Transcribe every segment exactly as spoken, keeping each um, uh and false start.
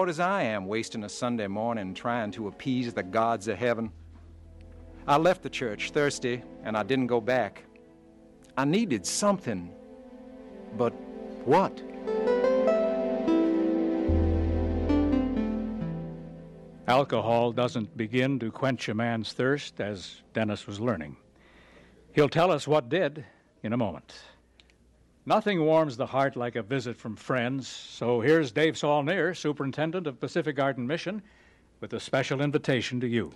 bored as I am wasting a Sunday morning trying to appease the gods of heaven. I left the church thirsty, and I didn't go back. I needed something, but what? Alcohol doesn't begin to quench a man's thirst, as Dennis was learning. He'll tell us what did in a moment. Nothing warms the heart like a visit from friends, so here's Dave Saulnier, Superintendent of Pacific Garden Mission, with a special invitation to you.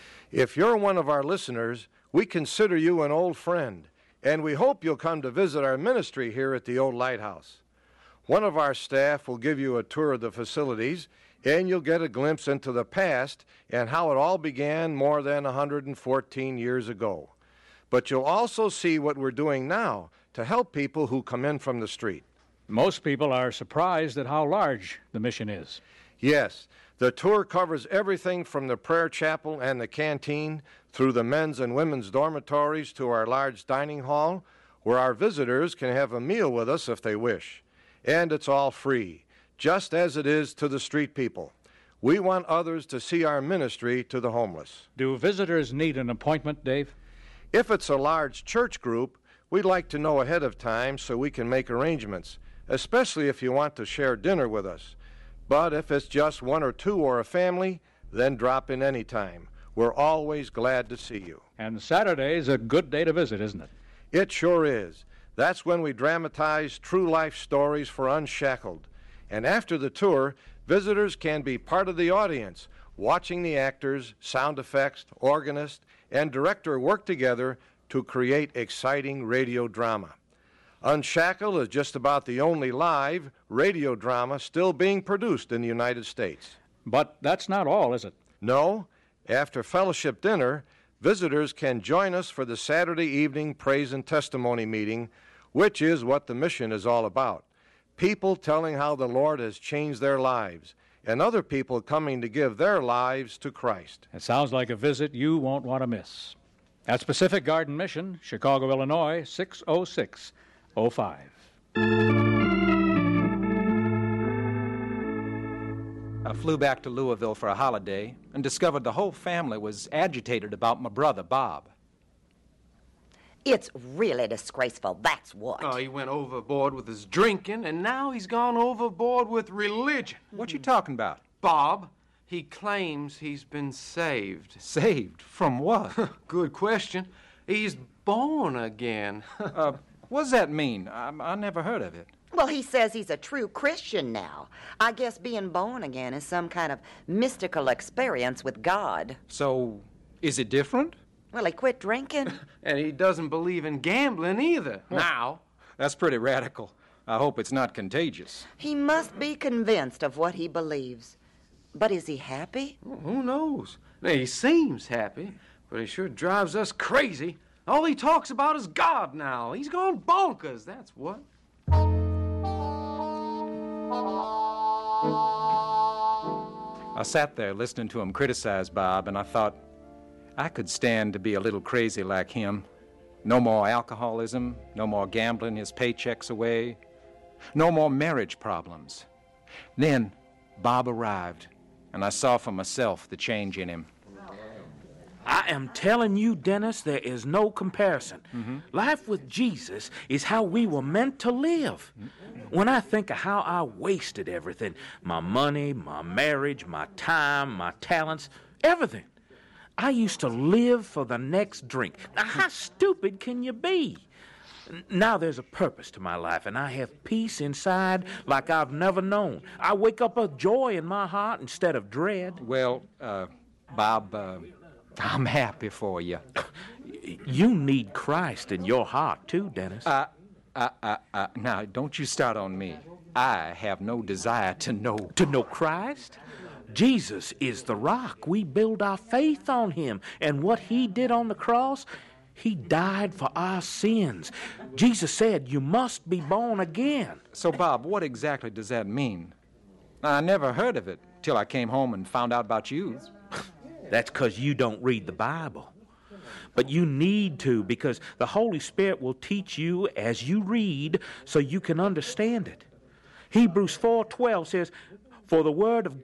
If you're one of our listeners, we consider you an old friend, and we hope you'll come to visit our ministry here at the old lighthouse. One of our staff will give you a tour of the facilities, and you'll get a glimpse into the past and how it all began more than one hundred fourteen years ago. But you'll also see what we're doing now to help people who come in from the street. Most people are surprised at how large the mission is. Yes, the tour covers everything from the prayer chapel and the canteen through the men's and women's dormitories to our large dining hall, where our visitors can have a meal with us if they wish. And it's all free, just as it is to the street people. We want others to see our ministry to the homeless. Do visitors need an appointment, Dave? If it's a large church group, we'd like to know ahead of time so we can make arrangements, especially if you want to share dinner with us. But if it's just one or two or a family, then drop in any time. We're always glad to see you. And Saturday's a good day to visit, isn't it? It sure is. That's when we dramatize true life stories for Unshackled. And after the tour, visitors can be part of the audience, watching the actors, sound effects, organist, and director work together to create exciting radio drama. Unshackled is just about the only live radio drama still being produced in the United States. But that's not all, is it? No. After fellowship dinner, visitors can join us for the Saturday evening praise and testimony meeting, which is what the mission is all about. People telling how the Lord has changed their lives, and other people coming to give their lives to Christ. It sounds like a visit you won't want to miss. That's Pacific Garden Mission, Chicago, Illinois, six oh six oh five. I flew back to Louisville for a holiday and discovered the whole family was agitated about my brother, Bob. It's really disgraceful, that's what. Oh, he went overboard with his drinking, and now he's gone overboard with religion. What you talking about? Bob, he claims he's been saved. Saved? From what? Good question. He's born again. uh, what does that mean? I, I never heard of it. Well, he says he's a true Christian now. I guess being born again is some kind of mystical experience with God. So, is it different? Well, he quit drinking. And he doesn't believe in gambling either, well, now. That's pretty radical. I hope it's not contagious. He must be convinced of what he believes. But is he happy? Well, who knows? Now, he seems happy, but he sure drives us crazy. All he talks about is God now. He's gone bonkers, that's what. I sat there listening to him criticize Bob, and I thought, I could stand to be a little crazy like him. No more alcoholism, no more gambling his paychecks away, no more marriage problems. Then Bob arrived, and I saw for myself the change in him. I am telling you, Dennis, there is no comparison. Mm-hmm. Life with Jesus is how we were meant to live. Mm-hmm. When I think of how I wasted everything, my money, my marriage, my time, my talents, everything. I used to live for the next drink. Now, how stupid can you be? Now there's a purpose to my life, and I have peace inside like I've never known. I wake up with joy in my heart instead of dread. Well, uh, Bob, uh, I'm happy for you. You need Christ in your heart, too, Dennis. Uh, uh, uh, uh, now, don't you start on me. I have no desire to know. To know Christ? Jesus is the rock. We build our faith on him. And what he did on the cross, he died for our sins. Jesus said, you must be born again. So, Bob, what exactly does that mean? I never heard of it till I came home and found out about you. That's because you don't read the Bible. But you need to, because the Holy Spirit will teach you as you read so you can understand it. Hebrews four twelve says, for the word of